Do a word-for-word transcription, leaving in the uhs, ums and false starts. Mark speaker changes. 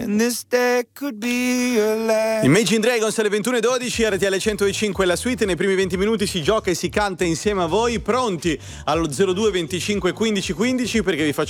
Speaker 1: this day could be your last.
Speaker 2: Imagine Dragons alle ventuno e dodici, R T L centocinque la suite. Nei primi venti minuti si gioca e si canta insieme a voi, pronti allo zero due venticinque quindici quindici, perché vi facciamo